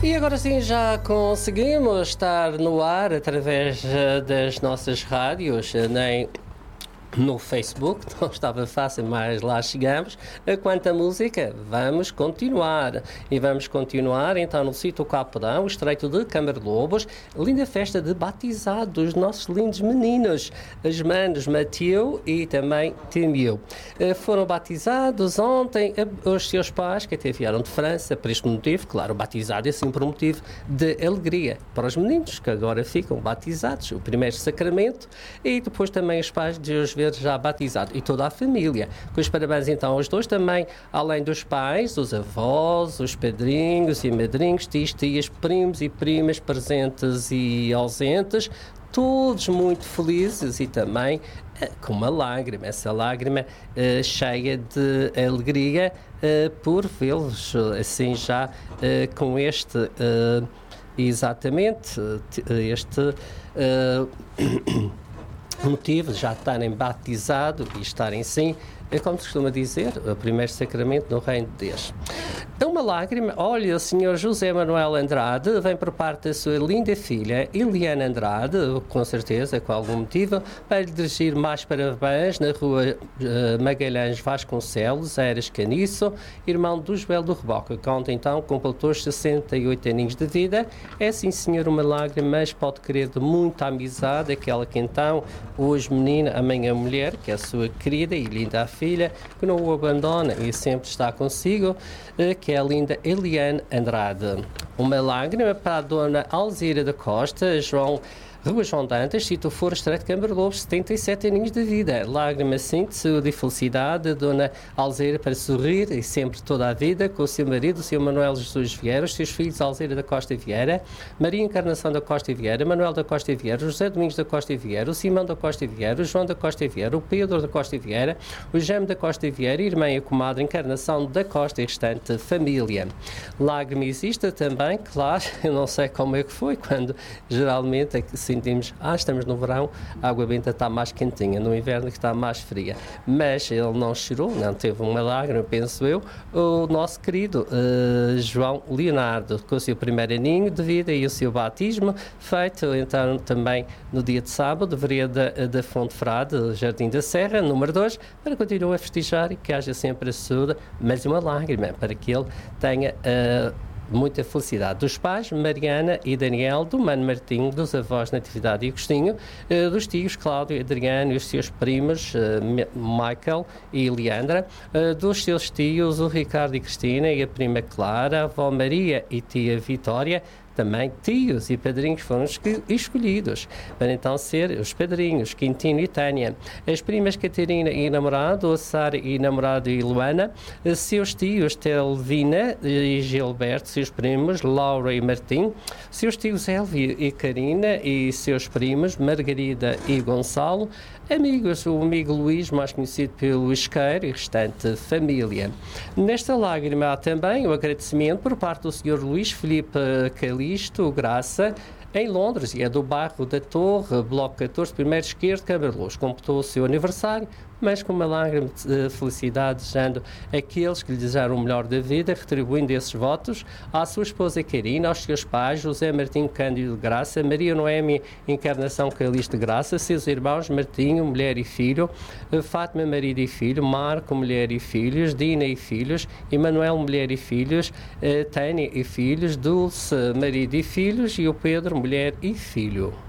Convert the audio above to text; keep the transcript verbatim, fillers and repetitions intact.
E agora sim já conseguimos estar no ar através uh, das nossas rádios, uh, nem no Facebook, não estava fácil, mas lá chegamos. Quanto à música, vamos continuar. E vamos continuar então no sítio Capodão, o Estreito de Câmara Lobos, linda festa de batizado dos nossos lindos meninos, os manos Mateu e também Timeu. Foram batizados ontem os seus pais, que até vieram de França, por este motivo. Claro, o batizado é sempre um motivo de alegria para os meninos, que agora ficam batizados, o primeiro sacramento, e depois também os pais de os ver já batizado, e toda a família. Com os parabéns então aos dois também, além dos pais, os avós, os padrinhos e madrinhos, tios, tias, primos e primas presentes e ausentes, todos muito felizes e também uh, com uma lágrima, essa lágrima uh, cheia de alegria uh, por vê-los assim já uh, com este uh, exatamente uh, este uh, motivo de já estarem batizados e estarem sim, é como se costuma dizer, o primeiro sacramento no reino de Deus. Uma lágrima, olha, o senhor José Manuel Andrade vem por parte da sua linda filha Eliana Andrade, com certeza, com algum motivo, para lhe dirigir mais parabéns na rua uh, Magalhães Vasconcelos, Eras Caniço, irmão do Joel do Reboco, que ontem então completou os sessenta e oito aninhos de vida. É sim, senhor, uma lágrima, mas pode querer de muita amizade, aquela que então, hoje menina, amanhã mulher, que é a sua querida e linda filha, que não o abandona e sempre está consigo, que é a linda Eliane Andrade. Uma lágrima para a dona Alzira da Costa, João Rua João Dantas, sítio Foro Estreito de Câmara Lobos, setenta e sete aninhos de vida. Lágrima sim de saúde e felicidade, dona Alzeira para sorrir e sempre toda a vida, com o seu marido, o seu Manuel Jesus Vieira, os seus filhos Alzeira da Costa Vieira, Maria Encarnação da Costa Vieira, Manuel da Costa Vieira, José Domingos da Costa Vieira, o Simão da Costa Vieira, o João da Costa Vieira, o Pedro da Costa Vieira, o Jaime da Costa Vieira, irmã e comadre Encarnação da Costa e restante família. Lágrima existe também, claro, eu não sei como é que foi, quando geralmente é que sentimos, ah, estamos no verão, a água benta está mais quentinha, no inverno que está mais fria, mas ele não chorou, não teve uma lágrima, penso eu, o nosso querido uh, João Leonardo, com o seu primeiro aninho de vida e o seu batismo, feito então também no dia de sábado, vereda da Fonte Frade, Jardim da Serra, número dois, para continuar a festejar e que haja sempre a saúde, mas uma lágrima, para que ele tenha uh, muita felicidade. Dos pais, Mariana e Daniel, do Mano Martinho, dos avós Natividade e Agostinho, uh, dos tios Cláudio e Adriano e os seus primos, uh, Michael e Leandra, uh, dos seus tios, o Ricardo e Cristina e a prima Clara, a avó Maria e tia Vitória. Também tios e padrinhos foram escolhidos para então ser os padrinhos, Quintino e Tânia. As primas Catarina e namorado, Sara e namorado e Luana. Seus tios Telvina e Gilberto, seus primos Laura e Martim. Seus tios Elvio e Karina e seus primos Margarida e Gonçalo. Amigos, o amigo Luís, mais conhecido pelo Isqueiro, e restante família. Nesta lágrima há também o agradecimento por parte do senhor Luís Filipe Calisto Graça, em Londres, e é do bairro da Torre, bloco catorze, primeiro esquerdo, Câmara Lobos. Completou o seu aniversário, mas com uma lágrima de felicidade, desejando aqueles que lhe desejaram o melhor da vida, retribuindo esses votos à sua esposa Karina, aos seus pais, José Martim Cândido de Graça, Maria Noemi Encarnação Calixto de Graça, seus irmãos Martinho, mulher e filho, Fátima, marido e filho, Marco, mulher e filhos, Dina e filhos, Emanuel, mulher e filhos, Tânia e filhos, Dulce, marido e filhos, e o Pedro, mulher e filho.